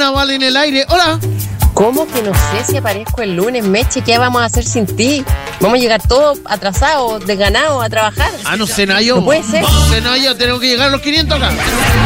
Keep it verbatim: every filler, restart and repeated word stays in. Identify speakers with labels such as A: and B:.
A: una bala en el aire. Hola.
B: ¿Cómo que no sé si aparezco el lunes, Meche? ¿Qué vamos a hacer sin ti? Vamos a llegar todos atrasados, desganados a trabajar.
A: Ah, no sé nada yo.
B: No puede ser.
A: No sé nada yo, tengo que llegar a los quinientos acá.